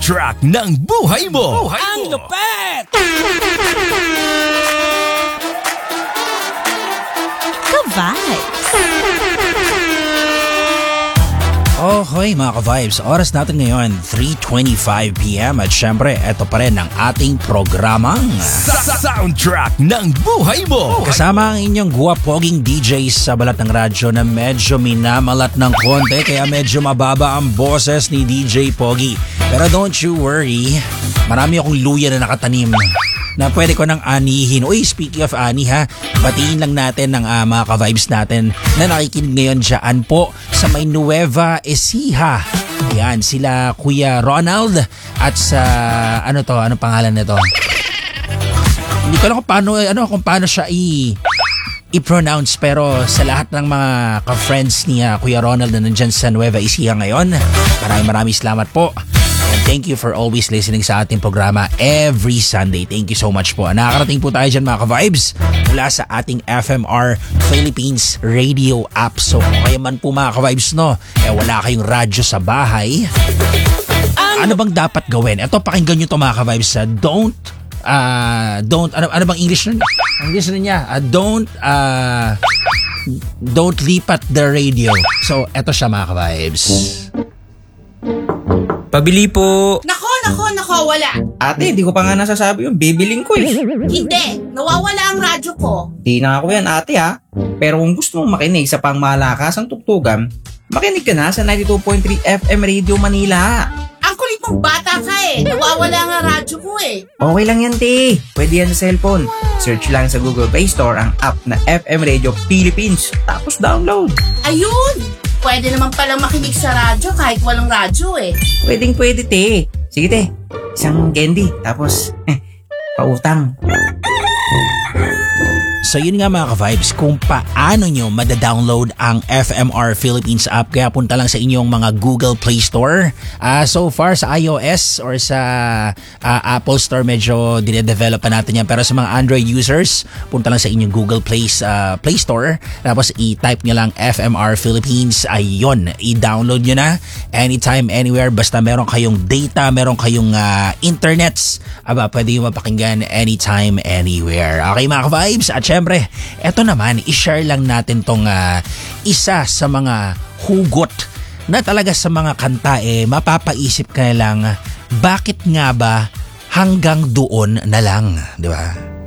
soundtrack ng buhay mo. Ang lupet! Ka-vibes! Okay mga ka-vibes, oras natin ngayon 3:25 PM at syempre eto pa rin ang ating programang Soundtrack ng buhay mo. kasama ang inyong guwapoging DJ sa balat ng radyo na medyo minamalat ng konti kaya medyo mababa ang boses ni DJ Pogi. Pero don't you worry, marami akong luya na nakatanim na pwede ko nang anihin. Uy, speaking of ani ha, batiin lang natin ng mga ka-vibes natin na nakikinig ngayon dyan po sa may Nueva Ecija. Ayan, sila Kuya Ronald at sa, anong pangalan nito? Hindi ko alam kung paano siya i-pronounce pero sa lahat ng mga ka-friends ni Kuya Ronald na nandyan sa Nueva Ecija ngayon, maraming salamat po. And thank you for always listening sa ating programa every Sunday. Thank you so much po. Nakakarating po tayo dyan mga ka-vibes mula sa ating FMR Philippines radio app. So kung kayo man po mga ka-vibes wala kayong radyo sa bahay, ano bang dapat gawin? Ito, pakinggan nyo to mga ka-vibes. Ano bang English nun? English nun niya. Don't lipat the radio. So eto siya mga ka-vibes. Pabili po. Nako, wala. Ate, di ko pa nga nasasabi yung bibiling ko eh. Hindi, nawawala ang radyo ko. Di na ako yan ate ha. Pero kung gusto mong makinig sa pangmalakasang tugtugan, makinig ka na sa 92.3 FM Radio Manila. Ang kulit mong bata ka nawawala ang radyo ko Okay lang yan te. Pwede yan sa cellphone. Search lang sa Google Play Store ang app na FM Radio Philippines. Tapos download. Ayun! Pwede naman palang makinig sa radyo kahit walang radyo Pwede te. Sige te. Isang candy. Tapos, pautang. So yun nga mga ka-vibes, kung paano nyo madadownload ang FMR Philippines app, kaya punta lang sa inyong mga Google Play Store. So far sa iOS or sa Apple Store medyo dinedevelop pa natin yan, pero sa mga Android users, punta lang sa inyong Google Play Store, tapos i-type nyo lang FMR Philippines. Ayun, i-download nyo na anytime, anywhere, basta meron kayong data, meron kayong internets, pwede yung mapakinggan anytime, anywhere. Okay mga ka-vibes, at syempre, eto naman, i-share lang natin tong isa sa mga hugot na talaga sa mga kanta mapapaisip ka na lang, bakit nga ba hanggang doon na lang, di ba?